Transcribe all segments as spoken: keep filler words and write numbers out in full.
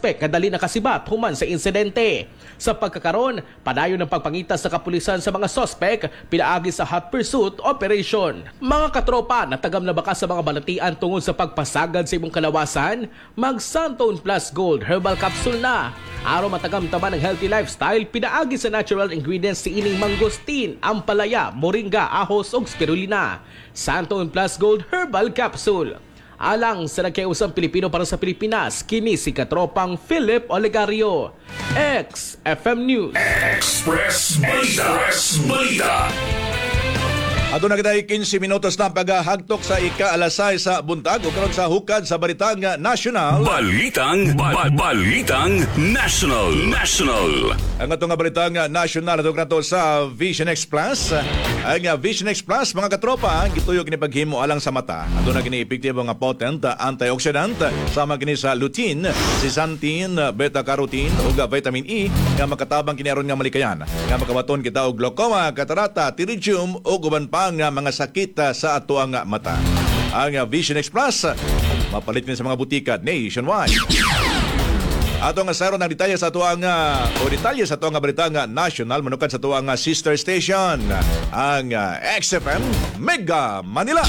suspect kadali nakasibat human sa insidente. Sa pagkakaroon, padayon ng pagpangitas sa kapulisan sa mga suspect pinaagi sa hot pursuit operation. Mga katropa, natagam na baka sa mga balatian tungod sa pagpasagad sa imong kalawasan? Mag Santone Plus Gold Herbal Capsule na. Araw matagam tama ng healthy lifestyle, pinaagi sa natural ingredients si ining mangosteen, ampalaya, moringa, ahos ug spirulina. Santone Plus Gold Herbal Capsule. Alang sa nagkaiusang Pilipino para sa Pilipinas, kini si katropang Philip Olegario. X F M News. Express Balita. Express Balita. Ato na kita quince minutos na paghahagtok sa ika-alasay sa buntag o karon sa hukad sa Balitang National. Balitang ba- Balitang National. National. Ang atong Balitang National ato nato sa Vision X Plus. Ang Vision X Plus mga katropa, gituyok ni paghimo alang sa mata. Ato na kini epektibo nga potent antioxidant sama kini sa lutein, zeaxanthin, beta-carotene ug vitamin E nga makatabang kini aron nga malikayan. Nga makabaton kita og glaucoma, catarata, pterygium ug uban pa nga mga sakit sa ato ang mata. Ang Vision X Plus mapalit din sa mga butika nationwide. Ato nga saro ng detalye sa ato ang o detalye sa ato ang Balitang National manukan sa ato ang sister station ang X F M Mega Manila.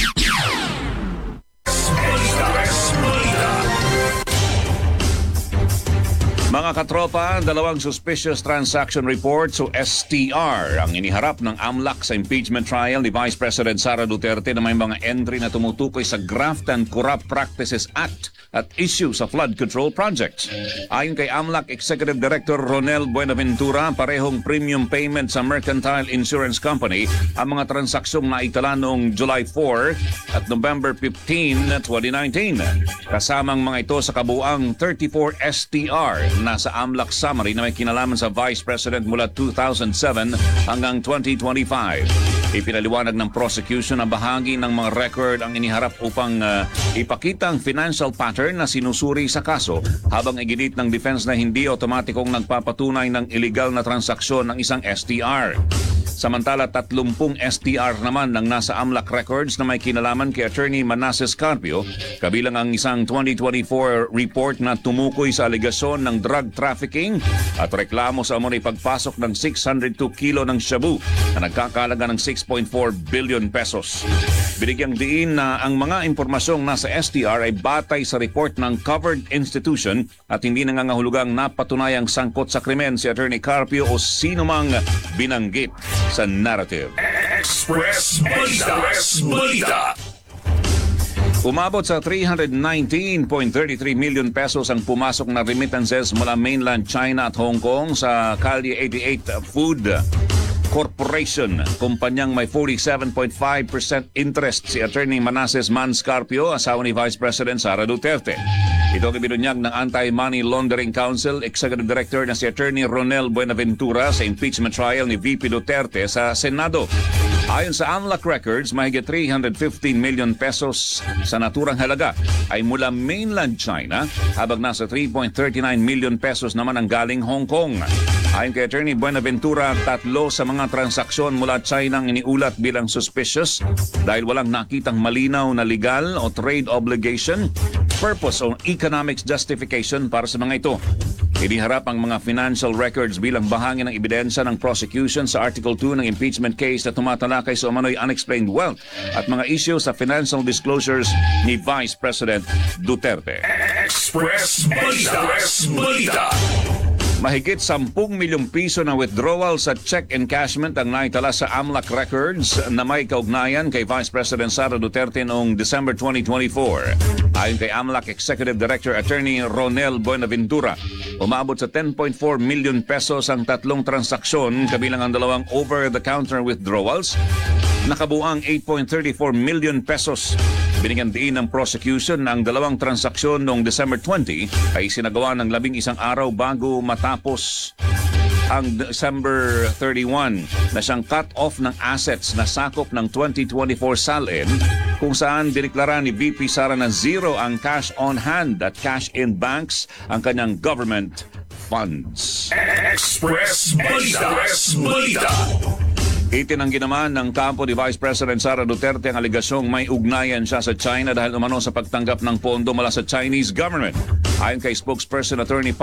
Mga katropa, dalawang suspicious transaction reports o S T R ang iniharap ng AMLAC sa impeachment trial ni Vice President Sara Duterte na may mga entry na tumutukoy sa Graft and Corrupt Practices Act at issue sa flood control projects. Ayon kay AMLAC Executive Director Ronel Buenaventura, parehong premium payment sa Mercantile Insurance Company ang mga transaksyong naitala noong July four at November fifteenth, twenty nineteen. Kasamang mga ito sa kabuang thirty-four S T R nasa AMLAC summary na may kinalaman sa Vice President mula two thousand seven hanggang twenty twenty-five. Ipinaliwanag ng prosecution na bahagi ng mga record ang iniharap upang uh, ipakita ang financial pattern na sinusuri sa kaso habang iginit ng defense na hindi otomatikong nagpapatunay ng illegal na transaksyon ng isang S T R. Samantala, tatlumpung S T R naman ng nasa AMLAC records na may kinalaman kay Attorney Manasseh Carpio, kabilang ang isang twenty twenty-four report na tumukoy sa alegasyon ng drug trafficking at reklamo sa amunay pagpasok ng six hundred two kilo ng shabu na nagkakalaga ng six point four billion pesos. Binigyang diin na ang mga impormasyong nasa S T R ay batay sa report ng covered institution at hindi nangangahulugang napatunayang sangkot sa krimen si Attorney Carpio o sino mang binanggit sa narrative. Express Balita. Express Balita. Umabot sa three hundred nineteen point three three million pesos ang pumasok na remittances mula mainland China at Hong Kong sa Calle eighty-eight Food Corporation. Kumpanyang may forty-seven point five percent interest si Attorney Manasseh Manscarpio, asawa ni Vice President Sara Duterte. Ito ang ibinunyag ng Anti-Money Laundering Council Executive Director na si Attorney Ronel Buenaventura sa impeachment trial ni V P Duterte sa Senado. Ayon sa AMLAC records, mahigit three hundred fifteen million pesos sa naturang halaga ay mula mainland China habang nasa three point three nine million pesos naman ang galing Hong Kong. Ayon kay Attorney Buenaventura, tatlo sa mga transaksyon mula China ang iniulat bilang suspicious dahil walang nakitang malinaw na legal o trade obligation, purpose o economics justification para sa mga ito. Iniharap ang mga financial records bilang bahagi ng ebidensya ng prosecution sa Article two ng impeachment case na tumatalakay sa umano'y unexplained wealth at mga issues sa financial disclosures ni Vice President Duterte. Express Balita. Express Balita. Mahigit sampung milyong piso na withdrawal sa check encashment ang naitala sa AMLAC records na may kaugnayan kay Vice President Sara Duterte noong December twenty twenty-four. Ayon kay AMLAC Executive Director Attorney Ronel Buenaventura, umabot sa ten point four million pesos ang tatlong transaksyon kabilang ang dalawang over-the-counter withdrawals, nakabuang eight point three four million pesos. Binigyan diin ng prosecution na ang dalawang transaksyon noong December twenty ay sinagawa ng labing isang araw bago matapos ang December thirty-one na siyang cut-off ng assets na sakop ng twenty twenty-four S A L N kung saan diniklara ni V P Sara na zero ang cash on hand at cash in banks ang kanyang government funds. Express Balita. Express Balita. Itinanggi naman ng kampo ni Vice President Sara Duterte ang aligasyong may ugnayan siya sa China dahil umano sa pagtanggap ng pondo mula sa Chinese government. Ayon kay spokesperson Attorney